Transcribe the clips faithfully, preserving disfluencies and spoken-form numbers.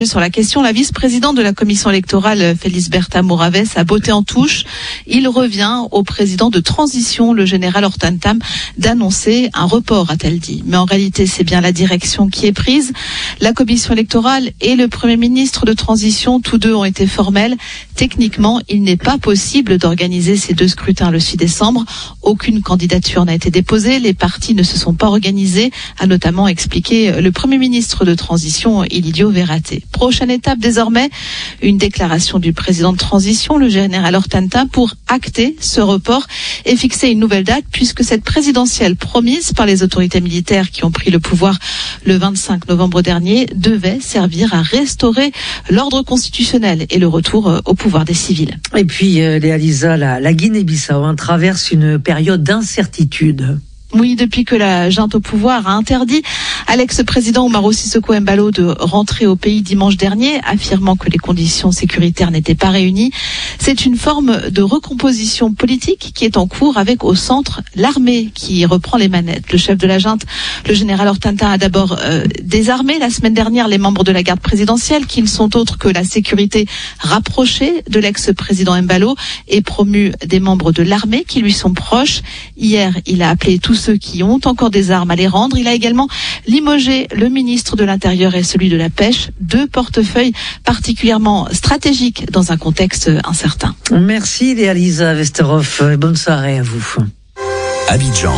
Sur la question, la vice-présidente de la commission électorale, Felisberta Moraves, a botté en touche. Il revient au président de transition, le général Hortan Tam, d'annoncer un report, a-t-elle dit. Mais en réalité, c'est bien la direction qui est prise. La commission électorale et le premier ministre de transition, tous deux ont été formels. Techniquement, il n'est pas possible d'organiser ces deux scrutins le six décembre. Aucune candidature n'a été déposée. Les partis ne se sont pas organisés, a notamment expliqué le premier ministre de transition, Ilidio Verate. Prochaine étape désormais, une déclaration du président de transition, le général Hortan Tam, pour acter ce report et fixer une nouvelle date, puisque cette présidentielle promise par les autorités militaires qui ont pris le pouvoir le vingt-cinq novembre dernier devait servir à restaurer l'ordre constitutionnel et le retour au pouvoir des civils. Et puis, euh, Léa Lisa, la, la Guinée-Bissau hein, traverse une période d'incertitude. Oui, depuis que la junte au pouvoir a interdit à l'ex-président Umaro Sissoco Embalo de rentrer au pays dimanche dernier, affirmant que les conditions sécuritaires n'étaient pas réunies. C'est une forme de recomposition politique qui est en cours avec au centre l'armée qui reprend les manettes. Le chef de la junte, le général Hortan Tam, a d'abord euh, désarmé la semaine dernière les membres de la garde présidentielle qui ne sont autres que la sécurité rapprochée de l'ex-président Embalo et promu des membres de l'armée qui lui sont proches. Hier, il a appelé tous ceux qui ont encore des armes à les rendre. Il a également limogé le ministre de l'Intérieur et celui de la Pêche, deux portefeuilles particulièrement stratégiques dans un contexte incertain. Merci Léa Lisa Westerhoff, bonne soirée à vous. Abidjan,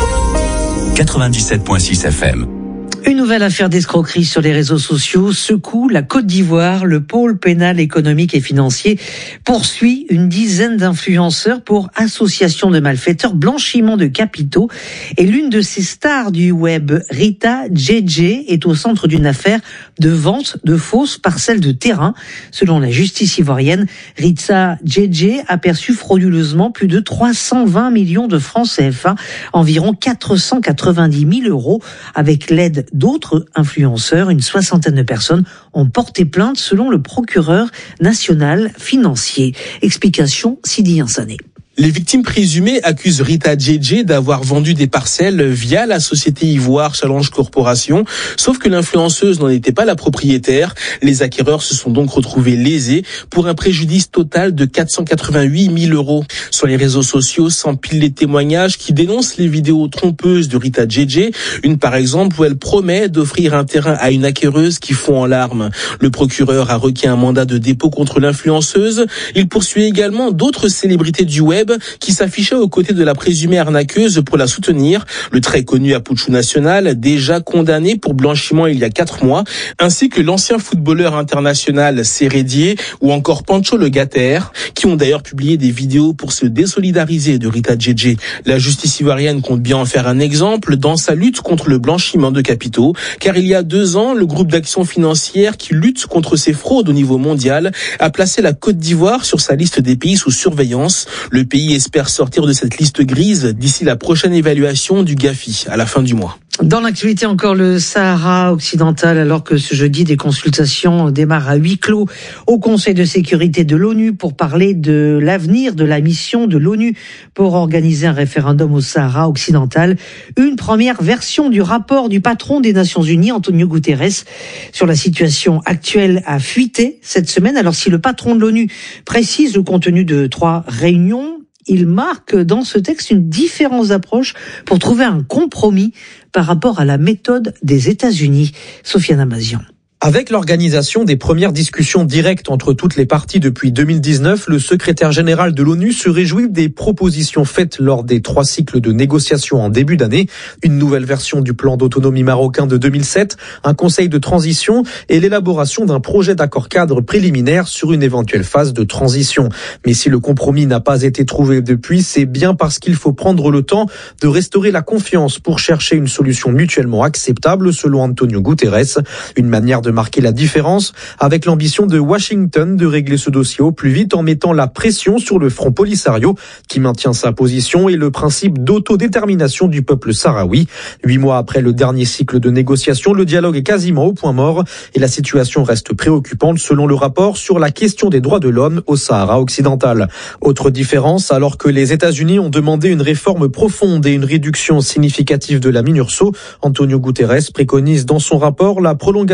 quatre-vingt-dix-sept virgule six F M. Une nouvelle affaire d'escroquerie sur les réseaux sociaux secoue la Côte d'Ivoire. Le pôle pénal économique et financier poursuit une dizaine d'influenceurs pour association de malfaiteurs, blanchiment de capitaux. Et l'une de ces stars du web, Rita J J, est au centre d'une affaire de vente de fausses parcelles de terrain. Selon la justice ivoirienne, Rita J J a perçu frauduleusement plus de trois cent vingt millions de francs C F A, environ quatre cent quatre-vingt-dix mille euros, avec l'aide d'autres influenceurs. Une soixantaine de personnes ont porté plainte selon le procureur national financier. Explication Sidi Insané. Les victimes présumées accusent Rita J J d'avoir vendu des parcelles via la société Ivoire Challenge Corporation, sauf que l'influenceuse n'en était pas la propriétaire. Les acquéreurs se sont donc retrouvés lésés pour un préjudice total de quatre cent quatre-vingt-huit mille euros. Sur les réseaux sociaux s'empilent les témoignages qui dénoncent les vidéos trompeuses de Rita J J. Une par exemple où elle promet d'offrir un terrain à une acquéreuse qui fond en larmes. Le procureur a requis un mandat de dépôt contre l'influenceuse. Il poursuit également d'autres célébrités du web qui s'affichait aux côtés de la présumée arnaqueuse pour la soutenir. Le très connu Apuchu National, déjà condamné pour blanchiment il y a quatre mois, ainsi que l'ancien footballeur international Sérédier ou encore Pancho Le Gatter, qui ont d'ailleurs publié des vidéos pour se désolidariser de Rita J J. La justice ivoirienne compte bien en faire un exemple dans sa lutte contre le blanchiment de capitaux, car il y a deux ans, le groupe d'action financière qui lutte contre ces fraudes au niveau mondial a placé la Côte d'Ivoire sur sa liste des pays sous surveillance. Le pays pays espère sortir de cette liste grise d'ici la prochaine évaluation du GAFI à la fin du mois. Dans l'actualité encore, le Sahara occidental, alors que ce jeudi des consultations démarrent à huis clos au Conseil de sécurité de l'ONU pour parler de l'avenir de la mission de l'ONU pour organiser un référendum au Sahara occidental. Une première version du rapport du patron des Nations Unies, Antonio Guterres, sur la situation actuelle a fuité cette semaine. Alors si le patron de l'ONU précise le contenu de trois réunions, il marque dans ce texte une différence d'approche pour trouver un compromis par rapport à la méthode des États-Unis. Sofiane Amazian. Avec l'organisation des premières discussions directes entre toutes les parties depuis deux mille dix-neuf, le secrétaire général de l'ONU se réjouit des propositions faites lors des trois cycles de négociations en début d'année. Une nouvelle version du plan d'autonomie marocain de deux mille sept, un conseil de transition et l'élaboration d'un projet d'accord cadre préliminaire sur une éventuelle phase de transition. Mais si le compromis n'a pas été trouvé depuis, c'est bien parce qu'il faut prendre le temps de restaurer la confiance pour chercher une solution mutuellement acceptable, selon Antonio Guterres. Une manière de de marquer la différence, avec l'ambition de Washington de régler ce dossier au plus vite en mettant la pression sur le Front Polisario qui maintient sa position et le principe d'autodétermination du peuple sahraoui. Huit mois après le dernier cycle de négociations, le dialogue est quasiment au point mort et la situation reste préoccupante selon le rapport sur la question des droits de l'homme au Sahara occidental. Autre différence, alors que les États-Unis ont demandé une réforme profonde et une réduction significative de la MINURSO, Antonio Guterres préconise dans son rapport la prolongation de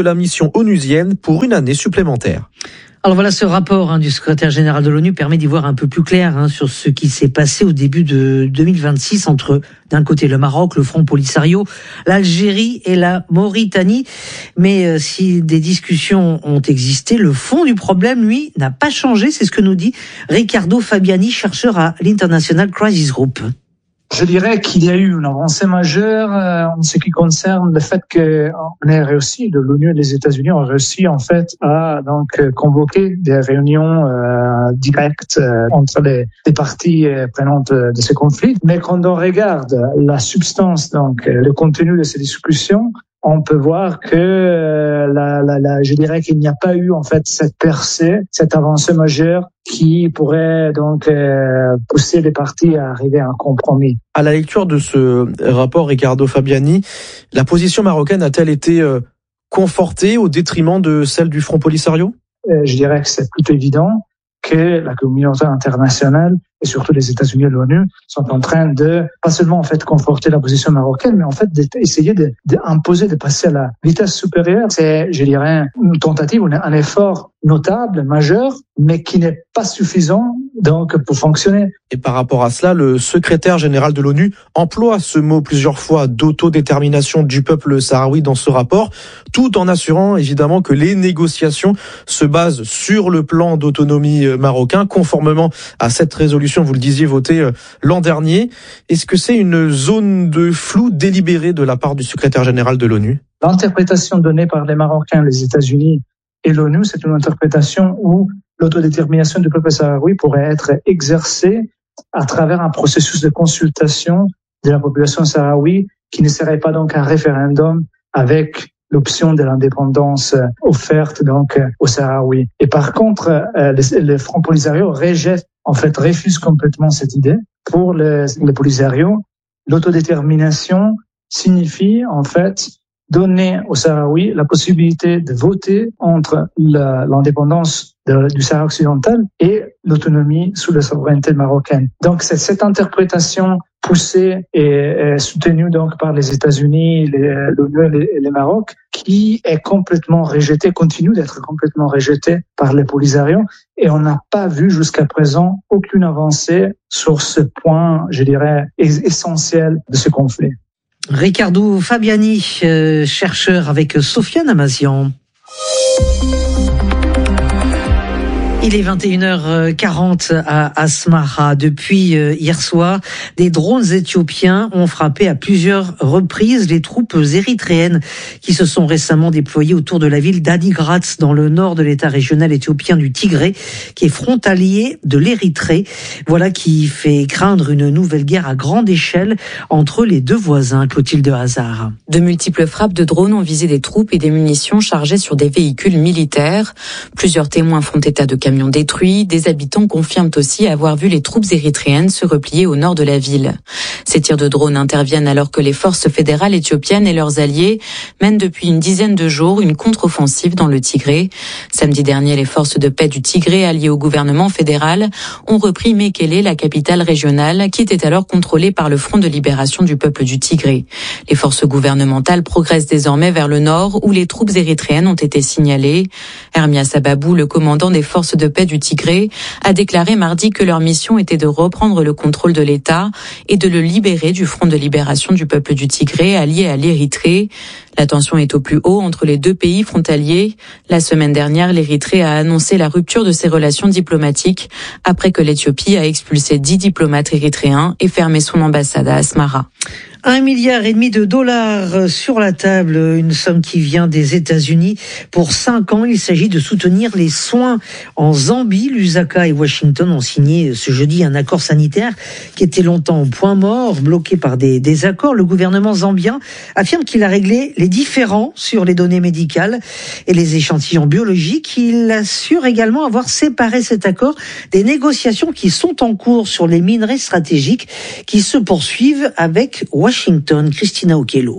la mission onusienne pour une année supplémentaire. Alors voilà, ce rapport hein, du secrétaire général de l'ONU permet d'y voir un peu plus clair hein, sur ce qui s'est passé au début de deux mille vingt-six entre, d'un côté, le Maroc, le Front Polisario, l'Algérie et la Mauritanie. Mais euh, si des discussions ont existé, le fond du problème, lui, n'a pas changé. C'est ce que nous dit Riccardo Fabiani, chercheur à l'International Crisis Group. Je dirais qu'il y a eu une avancée majeure euh, en ce qui concerne le fait qu'on ait réussi, de l'ONU et les États-Unis ont réussi en fait à donc convoquer des réunions euh, directes euh, entre les, les parties euh, prenantes de ce conflit. Mais quand on regarde la substance, donc le contenu de ces discussions, on peut voir que euh, la, la, la, je dirais qu'il n'y a pas eu en fait cette percée, cette avancée majeure qui pourrait donc euh, pousser les parties à arriver à un compromis. À la lecture de ce rapport, Riccardo Fabiani, la position marocaine a-t-elle été euh, confortée au détriment de celle du Front Polisario ? euh, Je dirais que c'est plutôt évident que la communauté internationale et surtout les États-Unis et l'ONU sont en train de, pas seulement en fait conforter la position marocaine, mais en fait d'essayer d'imposer, de, de passer à la vitesse supérieure. C'est, je dirais, une tentative, un effort notable, majeur, mais qui n'est pas suffisant donc pour fonctionner. Et par rapport à cela, le secrétaire général de l'ONU emploie ce mot plusieurs fois d'autodétermination du peuple sahraoui dans ce rapport, tout en assurant évidemment que les négociations se basent sur le plan d'autonomie marocain, conformément à cette résolution, vous le disiez, votée l'an dernier. Est-ce que c'est une zone de flou délibérée de la part du secrétaire général de l'ONU ? L'interprétation donnée par les Marocains, les États-Unis et l'ONU, c'est une interprétation où l'autodétermination du peuple sahraoui pourrait être exercée à travers un processus de consultation de la population sahraoui qui ne serait pas donc un référendum avec l'option de l'indépendance offerte donc aux Sahraouis. Et par contre, les, les Front Polisario rejettent, en fait, refusent complètement cette idée. Pour les, les Polisario, l'autodétermination signifie en fait donner aux Sahraouis la possibilité de voter entre la, l'indépendance de, du Sahara occidental et l'autonomie sous la souveraineté marocaine. Donc c'est cette interprétation poussée et, et soutenue donc par les États-Unis, les, l'ONU et les, et les Maroc, qui est complètement rejetée, continue d'être complètement rejetée par les Polisario, et on n'a pas vu jusqu'à présent aucune avancée sur ce point, je dirais, essentiel de ce conflit. Riccardo Fabiani, euh, chercheur avec Sofiane Amazian. Il est vingt et une heures quarante à Asmara. Depuis hier soir, des drones éthiopiens ont frappé à plusieurs reprises les troupes érythréennes qui se sont récemment déployées autour de la ville d'Adigrat dans le nord de l'état régional éthiopien du Tigré, qui est frontalier de l'Érythrée. Voilà qui fait craindre une nouvelle guerre à grande échelle entre les deux voisins. Clotilde Hazard. De multiples frappes de drones ont visé des troupes et des munitions chargées sur des véhicules militaires. Plusieurs témoins font état de camions détruits. Des habitants confirment aussi avoir vu les troupes érythréennes se replier au nord de la ville. Ces tirs de drones interviennent alors que les forces fédérales éthiopiennes et leurs alliés mènent depuis une dizaine de jours une contre-offensive dans le Tigré. Samedi dernier, les forces de paix du Tigré alliées au gouvernement fédéral ont repris Mekele, la capitale régionale, qui était alors contrôlée par le Front de libération du peuple du Tigré. Les forces gouvernementales progressent désormais vers le nord où les troupes érythréennes ont été signalées. Hermia Sababou, le commandant des forces de paix du Tigré, a déclaré mardi que leur mission était de reprendre le contrôle de l'État et de le libérer du Front de libération du peuple du Tigré allié à l'Érythrée. La tension est au plus haut entre les deux pays frontaliers. La semaine dernière, l'Érythrée a annoncé la rupture de ses relations diplomatiques après que l'Éthiopie a expulsé dix diplomates érythréens et fermé son ambassade à Asmara. Un milliard et demi de dollars sur la table, une somme qui vient des États-Unis pour cinq ans. Il s'agit de soutenir les soins en Zambie. Lusaka et Washington ont signé ce jeudi un accord sanitaire qui était longtemps au point mort, bloqué par des désaccords. Le gouvernement zambien affirme qu'il a réglé les différends sur les données médicales et les échantillons biologiques. Il assure également avoir séparé cet accord des négociations qui sont en cours sur les minerais stratégiques qui se poursuivent avec Washington. Christina Okello.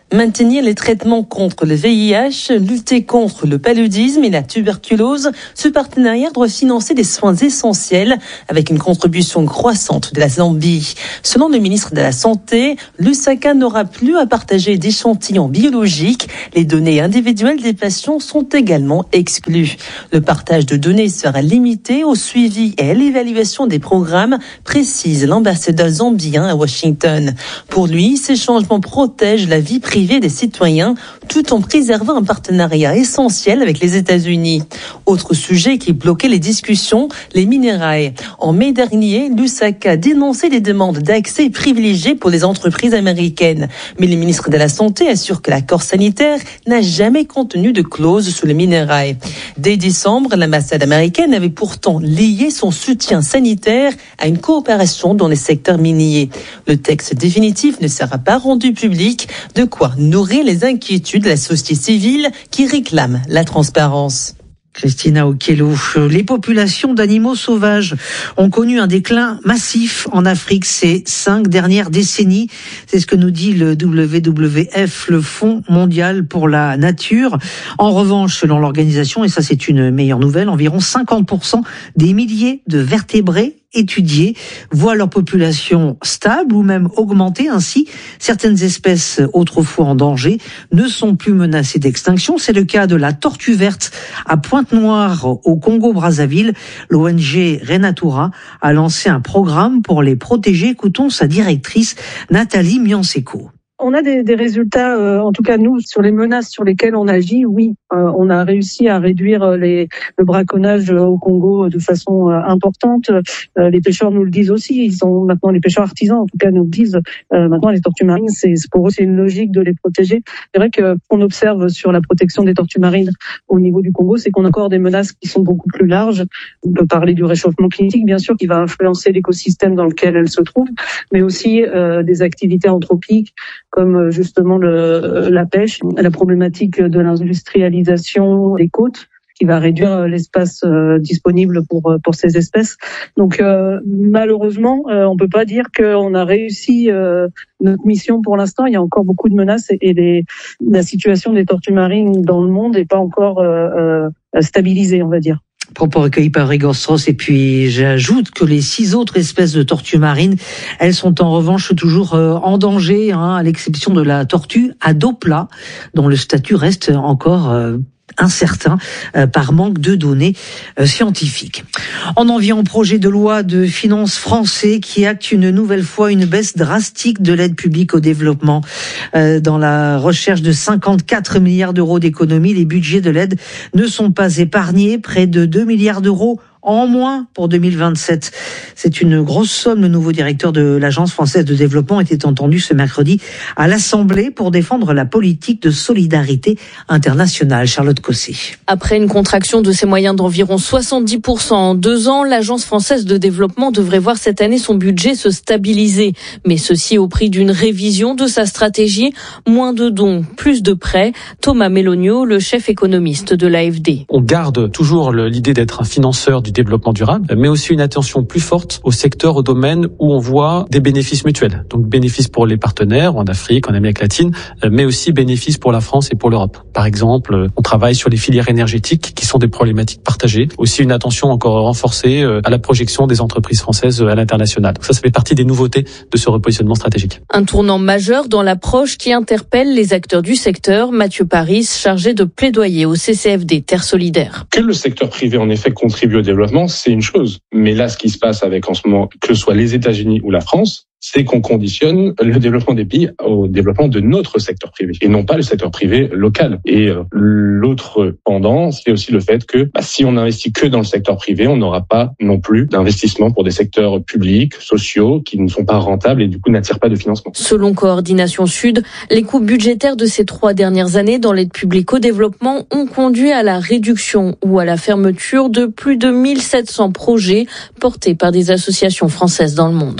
Maintenir les traitements contre le V I H, lutter contre le paludisme et la tuberculose, ce partenariat doit financer des soins essentiels avec une contribution croissante de la Zambie. Selon le ministre de la Santé, Lusaka n'aura plus à partager d'échantillons biologiques. Les données individuelles des patients sont également exclues. Le partage de données sera limité au suivi et à l'évaluation des programmes, précise l'ambassadeur zambien à Washington. Pour lui, ces changements protègent la vie privée des citoyens tout en préservant un partenariat essentiel avec les États-Unis. Autre sujet qui bloquait les discussions, les minerais. En mai dernier, Lusaka a dénoncé les demandes d'accès privilégiés pour les entreprises américaines. Mais le ministre de la Santé assure que l'accord sanitaire n'a jamais contenu de clause sur les minerais. Dès décembre, l'ambassade américaine avait pourtant lié son soutien sanitaire à une coopération dans les secteurs miniers. Le texte définitif ne sera pas rendu public, de quoi nourrir les inquiétudes de la société civile qui réclame la transparence. Christina Okello, les populations d'animaux sauvages ont connu un déclin massif en Afrique ces cinq dernières décennies. C'est ce que nous dit le W W F, le Fonds mondial pour la nature. En revanche, selon l'organisation, et ça c'est une meilleure nouvelle, environ cinquante pour cent des milliers de vertébrés étudiés voient leur population stable ou même augmenter. Ainsi, certaines espèces autrefois en danger ne sont plus menacées d'extinction. C'est le cas de la tortue verte à Pointe-Noire au Congo-Brazzaville. L'O N G Renatura a lancé un programme pour les protéger. Écoutons sa directrice Nathalie Mianseko. On a des, des résultats, euh, en tout cas nous, sur les menaces sur lesquelles on agit, oui. Euh, on a réussi à réduire les, le braconnage au Congo de façon euh, importante. Euh, les pêcheurs nous le disent aussi. Ils sont maintenant, les pêcheurs artisans, en tout cas, nous le disent. Euh, maintenant, les tortues marines, c'est, pour eux, c'est une logique de les protéger. C'est vrai que qu'on observe sur la protection des tortues marines au niveau du Congo, c'est qu'on a encore des menaces qui sont beaucoup plus larges. On peut parler du réchauffement climatique, bien sûr, qui va influencer l'écosystème dans lequel elles se trouvent, mais aussi euh, des activités anthropiques, comme justement le, la pêche, la problématique de l'industrialisation des côtes, qui va réduire l'espace euh, disponible pour pour ces espèces. Donc euh, malheureusement, euh, on peut pas dire qu'on a réussi euh, notre mission pour l'instant. Il y a encore beaucoup de menaces et, et les, la situation des tortues marines dans le monde n'est pas encore euh, euh, stabilisée, on va dire. Propos recueillis par Igor Strauss. Et puis j'ajoute que les six autres espèces de tortues marines, elles sont en revanche toujours euh, en danger, hein, à l'exception de la tortue à dos plat, dont le statut reste encore euh, incertain euh, par manque de données euh, scientifiques. On en vient au projet de loi de finances français qui acte une nouvelle fois une baisse drastique de l'aide publique au développement. Euh, dans la recherche de cinquante-quatre milliards d'euros d'économies, les budgets de l'aide ne sont pas épargnés, près de deux milliards d'euros en moins pour deux mille vingt-sept. C'est une grosse somme. Le nouveau directeur de l'Agence française de développement était entendu ce mercredi à l'Assemblée pour défendre la politique de solidarité internationale. Charlotte Cossé. Après une contraction de ses moyens d'environ soixante-dix pour cent en deux ans, l'Agence française de développement devrait voir cette année son budget se stabiliser. Mais ceci au prix d'une révision de sa stratégie. Moins de dons, plus de prêts. Thomas Mélonio, le chef économiste de l'A F D. On garde toujours l'idée d'être un financeur du développement durable, mais aussi une attention plus forte au secteur, au domaine où on voit des bénéfices mutuels. Donc bénéfices pour les partenaires en Afrique, en Amérique latine, mais aussi bénéfices pour la France et pour l'Europe. Par exemple, on travaille sur les filières énergétiques qui sont des problématiques partagées. Aussi une attention encore renforcée à la projection des entreprises françaises à l'international. Donc ça, ça fait partie des nouveautés de ce repositionnement stratégique. Un tournant majeur dans l'approche qui interpelle les acteurs du secteur. Mathieu Paris, chargé de plaidoyer au C C F D Terre Solidaire. Que le secteur privé en effet contribue au développement, c'est une chose. Mais là, ce qui se passe avec en ce moment, que ce soit les États-Unis ou la France, c'est qu'on conditionne le développement des pays au développement de notre secteur privé et non pas le secteur privé local. Et euh, l'autre pendant, c'est aussi le fait que bah, si on n'investit que dans le secteur privé, on n'aura pas non plus d'investissement pour des secteurs publics, sociaux, qui ne sont pas rentables et du coup n'attirent pas de financement. Selon Coordination Sud, les coupes budgétaires de ces trois dernières années dans l'aide publique au développement ont conduit à la réduction ou à la fermeture de plus de mille sept cents projets portés par des associations françaises dans le monde.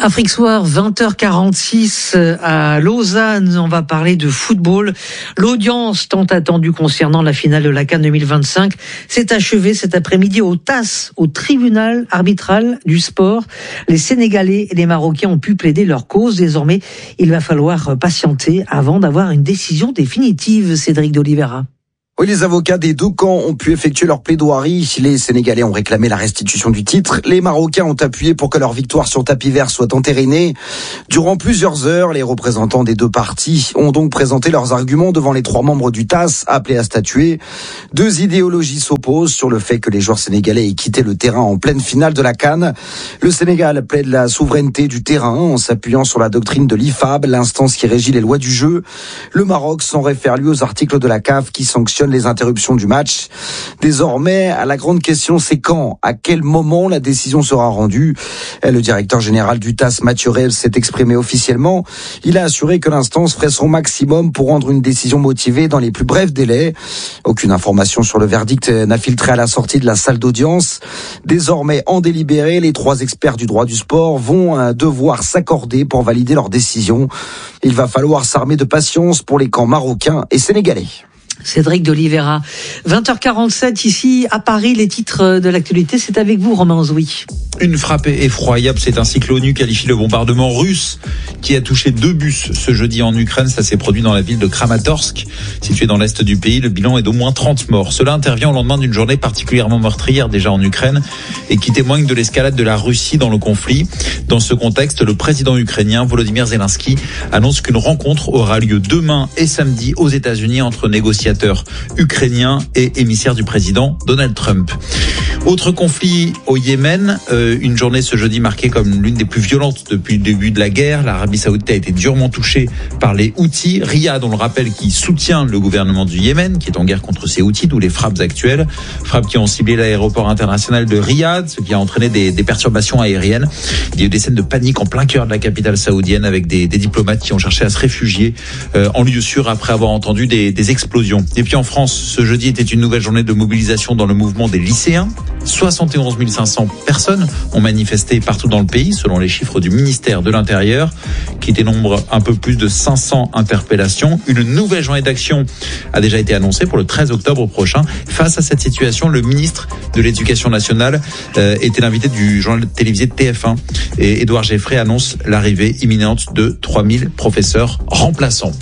Afrique Soir, vingt heures quarante-six à Lausanne. On va parler de football. L'audience tant attendue concernant la finale de la CAN deux mille vingt-cinq s'est achevée cet après-midi au T A S, au tribunal arbitral du sport. Les Sénégalais et les Marocains ont pu plaider leur cause. Désormais, il va falloir patienter avant d'avoir une décision définitive. Cédric d'Oliveira. Oui, les avocats des deux camps ont pu effectuer leur plaidoirie. Les Sénégalais ont réclamé la restitution du titre. Les Marocains ont appuyé pour que leur victoire sur tapis vert soit entérinée. Durant plusieurs heures, les représentants des deux parties ont donc présenté leurs arguments devant les trois membres du T A S appelés à statuer. Deux idéologies s'opposent sur le fait que les joueurs sénégalais aient quitté le terrain en pleine finale de la CAN. Le Sénégal plaide la souveraineté du terrain en s'appuyant sur la doctrine de l'I F A B, l'instance qui régit les lois du jeu. Le Maroc s'en réfère lui aux articles de la C A F qui sanctionnent les interruptions du match. Désormais, la grande question, c'est quand, à quel moment la décision sera rendue. Le directeur général du T A S, Mathieu Reyes, s'est exprimé officiellement. Il a assuré que l'instance ferait son maximum pour rendre une décision motivée dans les plus brefs délais. Aucune information sur le verdict n'a filtré à la sortie de la salle d'audience. Désormais, en délibéré, les trois experts du droit du sport vont devoir s'accorder pour valider leur décision. Il va falloir s'armer de patience pour les camps marocains et sénégalais. Cédric d'Oliveira. vingt heures quarante-sept ici à Paris, les titres de l'actualité, c'est avec vous Romain Ozoui. Une frappe effroyable, c'est ainsi que l'ONU qualifie le bombardement russe qui a touché deux bus ce jeudi en Ukraine. Ça s'est produit dans la ville de Kramatorsk, située dans l'est du pays. Le bilan est d'au moins trente morts. Cela intervient au lendemain d'une journée particulièrement meurtrière déjà en Ukraine et qui témoigne de l'escalade de la Russie dans le conflit. Dans ce contexte, le président ukrainien Volodymyr Zelensky annonce qu'une rencontre aura lieu demain et samedi aux États-Unis entre négociateurs ukrainiens et émissaires du président Donald Trump. Autre conflit au Yémen, euh, une journée ce jeudi marquée comme l'une des plus violentes depuis le début de la guerre. L'Arabie Saoudite a été durement touchée par les Houthis. Riyad, on le rappelle, qui soutient le gouvernement du Yémen, qui est en guerre contre ces Houthis, d'où les frappes actuelles. Frappes qui ont ciblé l'aéroport international de Riyad, ce qui a entraîné des, des perturbations aériennes. Il y a eu des scènes de panique en plein cœur de la capitale saoudienne avec des, des diplomates qui ont cherché à se réfugier euh, en lieu sûr après avoir entendu des, des explosions. Et puis en France, ce jeudi était une nouvelle journée de mobilisation dans le mouvement des lycéens. soixante et onze mille cinq cents personnes ont manifesté partout dans le pays, selon les chiffres du ministère de l'Intérieur, qui dénombre un peu plus de cinq cents interpellations. Une nouvelle journée d'action a déjà été annoncée pour le treize octobre prochain. Face à cette situation, le ministre de l'Éducation nationale euh, était l'invité du journal télévisé de T F un. Et Édouard Geffray annonce l'arrivée imminente de trois mille professeurs remplaçants.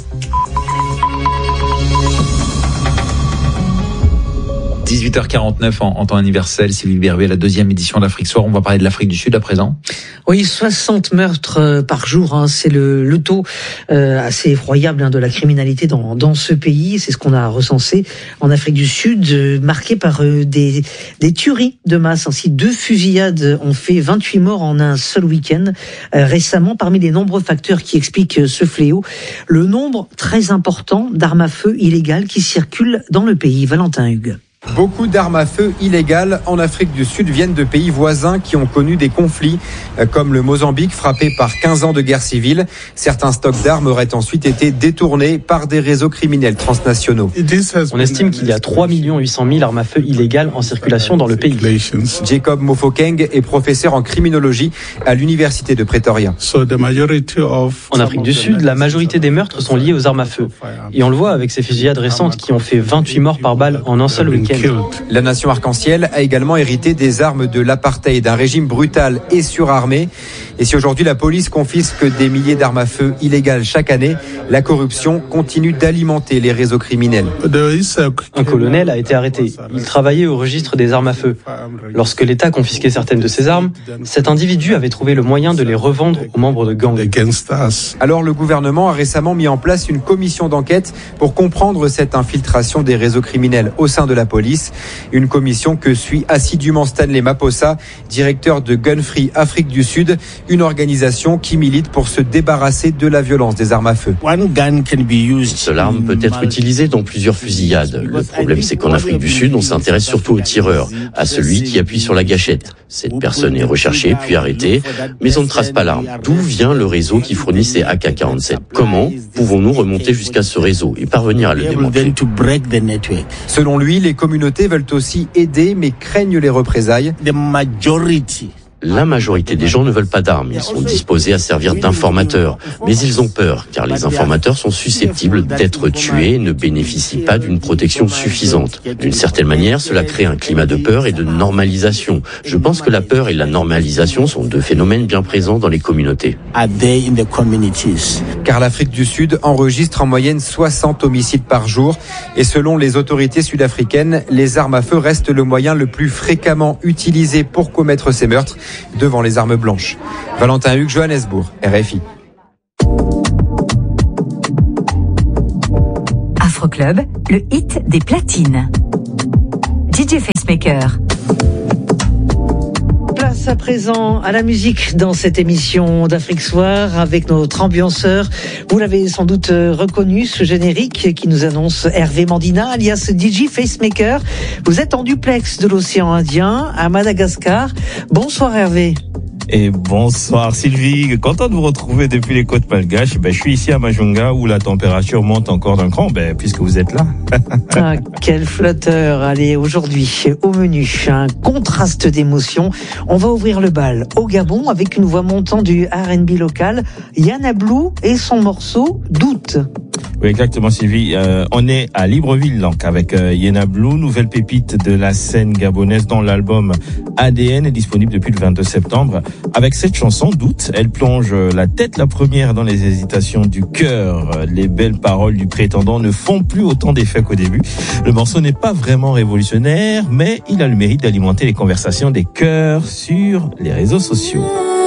dix-huit heures quarante-neuf en, en temps universel, Sylvie Berruet, la deuxième édition d'Afrique Soir. On va parler de l'Afrique du Sud à présent. Oui, soixante meurtres par jour, hein, c'est le, le taux euh, assez effroyable hein, de la criminalité dans, dans ce pays. C'est ce qu'on a recensé en Afrique du Sud, euh, marqué par euh, des, des tueries de masse. Ainsi, deux fusillades ont fait vingt-huit morts en un seul week-end. Euh, récemment, parmi les nombreux facteurs qui expliquent ce fléau, le nombre très important d'armes à feu illégales qui circulent dans le pays. Valentin Hugues. Beaucoup d'armes à feu illégales en Afrique du Sud viennent de pays voisins qui ont connu des conflits, comme le Mozambique, frappé par quinze ans de guerre civile. Certains stocks d'armes auraient ensuite été détournés par des réseaux criminels transnationaux. On estime qu'il y a trois millions huit cent mille armes à feu illégales en circulation dans le pays. Jacob Mofokeng est professeur en criminologie à l'université de Pretoria. En Afrique du Sud, la majorité des meurtres sont liés aux armes à feu. Et on le voit avec ces fusillades récentes qui ont fait vingt-huit morts par balle en un seul week-end. La nation arc-en-ciel a également hérité des armes de l'apartheid, d'un régime brutal et surarmé. Et si aujourd'hui la police confisque des milliers d'armes à feu illégales chaque année, la corruption continue d'alimenter les réseaux criminels. Un colonel a été arrêté. Il travaillait au registre des armes à feu. Lorsque l'État confisquait certaines de ses armes, cet individu avait trouvé le moyen de les revendre aux membres de gangs. Alors le gouvernement a récemment mis en place une commission d'enquête pour comprendre cette infiltration des réseaux criminels au sein de la police. Une commission que suit assidûment Stanley Maposa, directeur de Gun Free Afrique du Sud, une organisation qui milite pour se débarrasser de la violence des armes à feu. Cette arme peut être utilisée dans plusieurs fusillades. Le problème, c'est qu'en Afrique du Sud, on s'intéresse surtout au tireur, à celui qui appuie sur la gâchette. Cette personne est recherchée puis arrêtée, mais on ne trace pas l'arme. D'où vient le réseau qui fournit ces A K quarante-sept? Comment pouvons-nous remonter jusqu'à ce réseau et parvenir à le démanteler? Selon lui, les communautés veulent aussi aider, mais craignent les représailles. La majorité des gens ne veulent pas d'armes. Ils sont disposés à servir d'informateurs. Mais ils ont peur, car les informateurs sont susceptibles d'être tués et ne bénéficient pas d'une protection suffisante. D'une certaine manière, cela crée un climat de peur et de normalisation. Je pense que la peur et la normalisation sont deux phénomènes bien présents dans les communautés. Car l'Afrique du Sud enregistre en moyenne soixante homicides par jour. Et selon les autorités sud-africaines, les armes à feu restent le moyen le plus fréquemment utilisé pour commettre ces meurtres, devant les armes blanches. Valentin Hugues, Johannesburg, R F I. Afroclub, le hit des platines. D J Facemaker. Place à présent à la musique dans cette émission d'Afrique Soir avec notre ambianceur. Vous l'avez sans doute reconnu, ce générique qui nous annonce Hervé Mandina, alias D J Facemaker. Vous êtes en duplex de l'océan Indien à Madagascar. Bonsoir Hervé. Et bonsoir Sylvie, content de vous retrouver depuis les côtes malgaches. Ben, je suis ici à Majunga où la température monte encore d'un cran, ben, puisque vous êtes là. Ah, quel flatteur. Allez, aujourd'hui, au menu, un contraste d'émotions. On va ouvrir le bal au Gabon avec une voix montant du R and B local, Yana Blue et son morceau Doute. Oui, exactement Sylvie. Euh, on est à Libreville donc avec euh, Yana Blue, nouvelle pépite de la scène gabonaise dont l'album A D N est disponible depuis le vingt-deux septembre. Avec cette chanson, Doute, elle plonge la tête la première dans les hésitations du cœur. Les belles paroles du prétendant ne font plus autant d'effet qu'au début. Le morceau n'est pas vraiment révolutionnaire, mais il a le mérite d'alimenter les conversations des cœurs sur les réseaux sociaux.